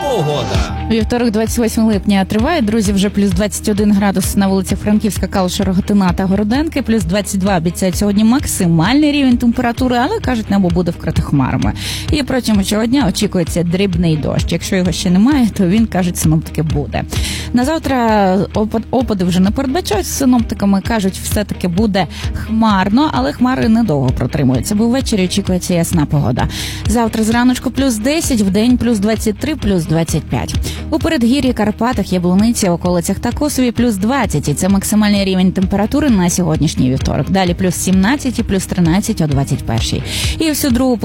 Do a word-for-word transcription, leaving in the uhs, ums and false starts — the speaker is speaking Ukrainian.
погода. Вівторок, двадцять восьмого липня триває, друзі, вже плюс двадцять один градус на вулицях Франківська, Калуша, Рогатина та Городенки, плюс двадцять два обіцяють сьогодні максимальний рівень температури, але, кажуть, небо буде вкрите хмарами. І протягом цього дня очікується дрібний дощ. Якщо його ще немає, то він, кажуть, синоптики, буде. На завтра опади вже не передбачають синоптиками, кажуть, все-таки буде хмарно, але хмари недовго протримуються, бо ввечері очікується ясна погода. Завтра зраночку плюс десять, вдень плюс двадцять три, плюс двадцять п'ять. У передгір'ї, Карпатах, Яблуниці, околицях та Косові плюс двадцять, і це максимальний рівень температури на сьогоднішній вівторок. Далі плюс сімнадцять і плюс тринадцять о двадцять першій. І всю другу